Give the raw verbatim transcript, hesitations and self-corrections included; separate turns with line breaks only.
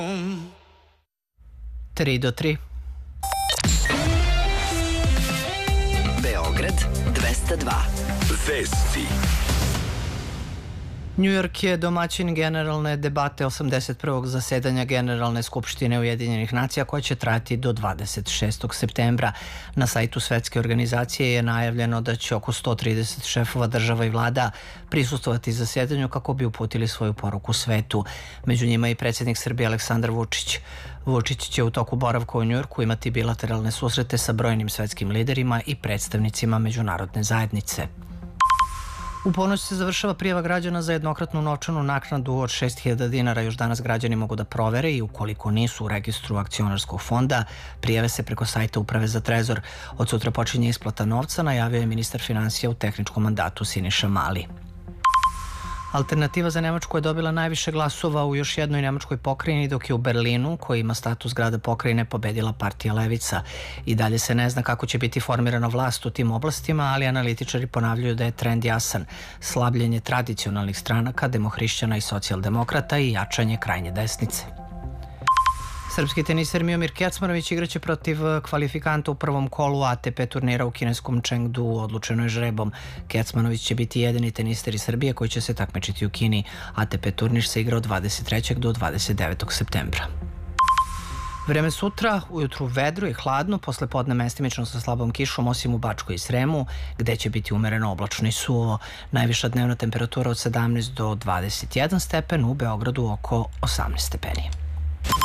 tri do tri.
Beograd dvesta dva. Vesti.
New York je domaćin generalne debate osamdeset prvog zasedanja Generalne skupštine Ujedinjenih nacija koja će trajati do dvadeset šestog septembra. Na sajtu Svetske organizacije je najavljeno da će oko sto trideset šefova država i vlada prisustvovati zasedanju kako bi uputili svoju poruku svetu. Među njima i predsjednik Srbije Aleksandar Vučić. Vučić će u toku boravka u New Yorku imati bilateralne susrete sa brojnim svetskim liderima i predstavnicima međunarodne zajednice. U ponoć se završava prijava građana za jednokratnu novčanu naknadu od šest hiljada dinara. Još danas građani mogu da provere i ukoliko nisu u registru akcionarskog fonda, prijave se preko sajta Uprave za trezor. Od sutra počinje isplata novca, najavio je ministar finansija u tehničkom mandatu Siniša Mali. Alternativa za Nemačku je dobila najviše glasova u još jednoj nemačkoj pokrajini, dok je u Berlinu, koji ima status grada pokrajine, pobedila partija Levica. I dalje se ne zna kako će biti formirana vlast u tim oblastima, ali analitičari ponavljaju da je trend jasan. Slabljenje tradicionalnih stranaka, demohrišćana i socijaldemokrata i jačanje krajnje desnice. Srpski teniser Miomir Kecmanović igraće protiv kvalifikanta u prvom kolu A T P turnira u kineskom Chengdu, odlučeno je žrebom. Kecmanović će biti jedini tenister iz Srbije koji će se takmičiti u Kini. A T P turnir se igra od dvadeset trećeg do dvadeset devetog septembra. Vreme sutra, ujutru vedro i hladno, posle podne mestimično sa slabom kišom, osim u Bačkoj i Sremu, gde će biti umereno oblačno i suvo. Najviša dnevna temperatura od sedamnaest do dvadeset jedan stepen, u Beogradu oko osamnaest stepeni.